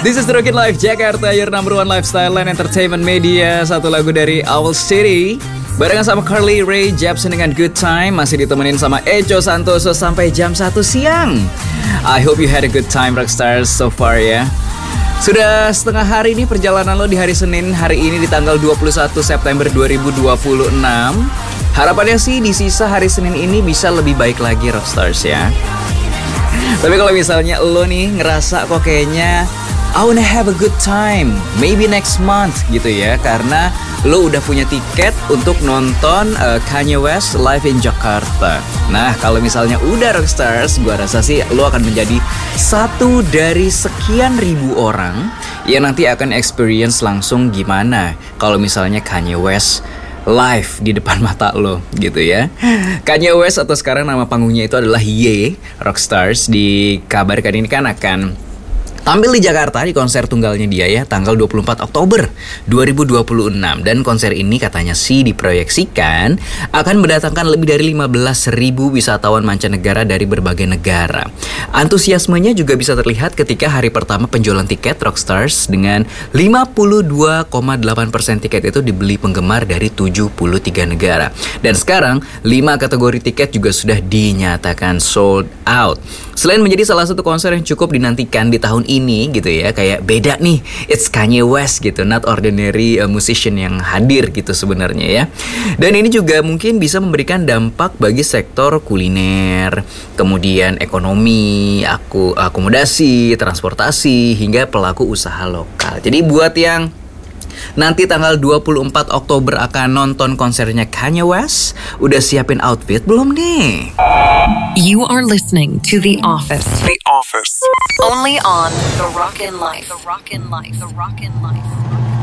This is the Rockin' Life Jakarta, your number one lifestyle and entertainment media. Satu lagu dari Owl City barengan sama Carly Rae Jepsen dengan Good Time. Masih ditemenin sama Ejo Santoso sampai jam 1 siang. I hope you had a good time Rockstars so far ya. Sudah setengah hari nih perjalanan lo di hari Senin. Hari ini di tanggal 21 September 2026. Harapannya sih di sisa hari Senin ini bisa lebih baik lagi Rockstars ya. Tapi kalau misalnya lo nih ngerasa kok kayaknya I wanna have a good time, maybe next month gitu ya, karena lo udah punya tiket untuk nonton Kanye West live in Jakarta. Nah kalau misalnya udah Rockstars, gua rasa sih lo akan menjadi satu dari sekian ribu orang yang nanti akan experience langsung gimana kalau misalnya Kanye West live di depan mata lo gitu ya. Kanye West atau sekarang nama panggungnya itu adalah Ye. Rockstars dikabarkan ini kan akan tampil di Jakarta di konser tunggalnya dia ya, tanggal 24 Oktober 2026. Dan konser ini katanya sih diproyeksikan akan mendatangkan lebih dari 15.000 wisatawan mancanegara dari berbagai negara. Antusiasmenya juga bisa terlihat ketika hari pertama penjualan tiket Rockstars, dengan 52,8% tiket itu dibeli penggemar dari 73 negara. Dan sekarang 5 kategori tiket juga sudah dinyatakan sold out. Selain menjadi salah satu konser yang cukup dinantikan di tahun ini gitu ya, kayak beda nih, it's Kanye West gitu, not ordinary musician yang hadir gitu sebenarnya ya. Dan ini juga mungkin bisa memberikan dampak bagi sektor kuliner, kemudian ekonomi, akomodasi, transportasi, hingga pelaku usaha lokal. Jadi buat yang nanti tanggal 24 Oktober akan nonton konsernya Kanye West, udah siapin outfit belum nih? You are listening to The Office. The Office. Only on The Rockin' Life. The Rockin' Life. The Rockin' Life.